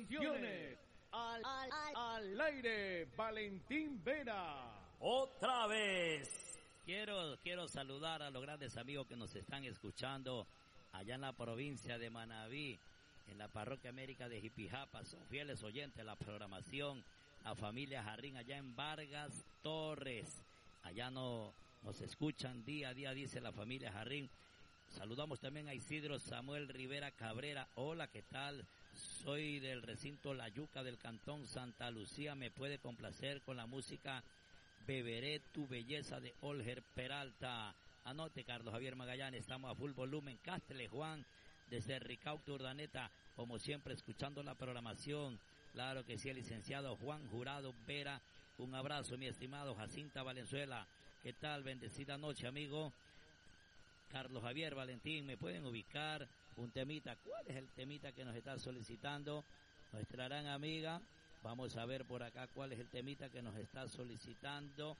canciones. Al aire, Valentín Vera. Otra vez. Quiero saludar a los grandes amigos que nos están escuchando allá en la provincia de Manabí, en la parroquia América de Jipijapa. Son fieles oyentes de la programación. A familia Jarrín allá en Vargas Torres. Allá nos escuchan día a día, dice la familia Jarrín. Saludamos también a Isidro Samuel Rivera Cabrera. Hola, ¿qué tal? Soy del recinto La Yuca del Cantón Santa Lucía. Me puede complacer con la música Beberé tu belleza de Olger Peralta. Anote, Carlos Javier Magallanes, estamos a full volumen. Castle Juan, desde Ricauto Urdaneta, como siempre, escuchando la programación. Claro que sí, el licenciado Juan Jurado Vera. Un abrazo, mi estimado Jacinta Valenzuela. ¿Qué tal? Bendecida noche, amigo. Carlos Javier Valentín, ¿me pueden ubicar un temita? ¿Cuál es el temita que nos está solicitando nuestra gran amiga? Vamos a ver por acá cuál es el temita que nos está solicitando.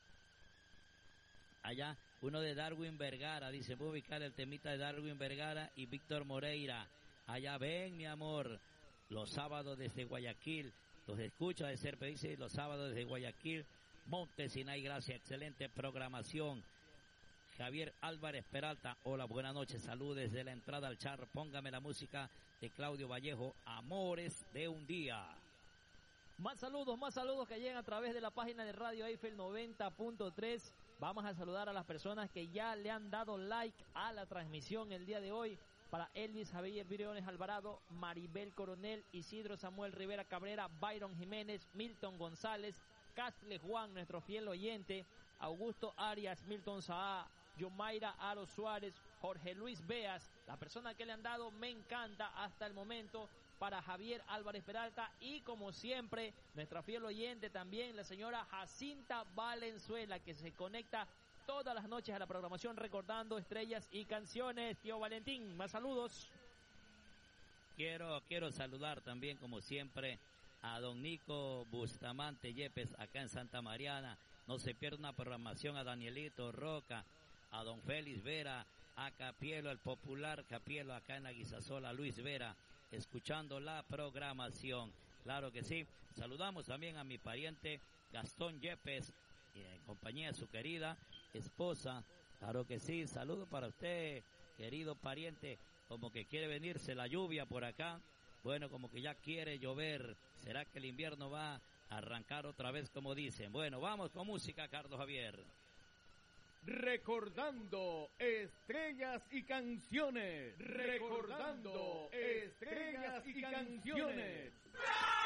Allá, uno de Darwin Vergara, dice, voy a ubicar el temita de Darwin Vergara y Víctor Moreira. Allá ven, mi amor, los sábados desde Guayaquil, los escucho de Serpe, dice, los sábados desde Guayaquil, Monte Sinai, gracias, excelente programación. Javier Álvarez Peralta, hola, buenas noches, saludos desde la entrada al charro, póngame la música de Claudio Vallejo, Amores de un Día. Más saludos que llegan a través de la página de Radio Eiffel 90.3. Vamos a saludar a las personas que ya le han dado like a la transmisión el día de hoy. Para Elvis Javier Briones Alvarado, Maribel Coronel, Isidro Samuel Rivera Cabrera, Byron Jiménez, Milton González, Castle Juan, nuestro fiel oyente, Augusto Arias, Milton Saá, Yomaira Aro Suárez, Jorge Luis Beas, la persona que le han dado me encanta hasta el momento, para Javier Álvarez Peralta y como siempre, nuestra fiel oyente también, la señora Jacinta Valenzuela, que se conecta todas las noches a la programación recordando estrellas y canciones. Tío Valentín, más saludos. Quiero saludar también como siempre a don Nico Bustamante Yepes acá en Santa Mariana. No se pierda una programación, a Danielito Roca, a don Félix Vera, a Capielo, el popular Capielo acá en la Guisasola, Luis Vera, escuchando la programación. Claro que sí. Saludamos también a mi pariente Gastón Yepes, en compañía de su querida esposa. Claro que sí. Saludo para usted, querido pariente. Como que quiere venirse la lluvia por acá. Bueno, como que ya quiere llover. ¿Será que el invierno va a arrancar otra vez, como dicen? Bueno, vamos con música, Carlos Javier. Recordando estrellas y canciones. Recordando estrellas y canciones.